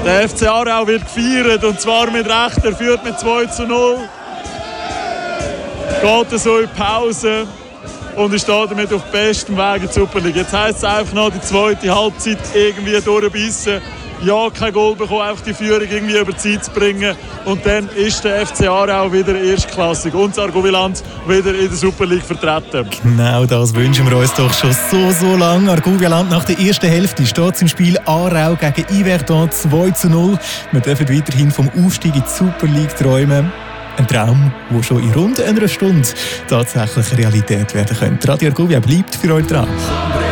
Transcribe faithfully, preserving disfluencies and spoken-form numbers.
Der F C Aarau wird gefeiert und zwar mit Recht. Er führt mit zwei zu null. Geht so in die Pause und ist damit auf bestem Weg in die Super League. Jetzt heisst es einfach noch die zweite Halbzeit irgendwie durchbissen. Ja, kein Goal bekommen, einfach die Führung irgendwie über die Zeit zu bringen. Und dann ist der F C Aarau wieder erstklassig und das Argoviland wieder in der Super League vertreten. Genau das wünschen wir uns doch schon so, so lange. Argoviland nach der ersten Hälfte steht im Spiel Aarau gegen Yverdon zwei zu null. Wir dürfen weiterhin vom Aufstieg in die Super League träumen. Ein Traum, der schon in rund einer Stunde tatsächlich Realität werden könnte. Radio Argovia bleibt für euch dran.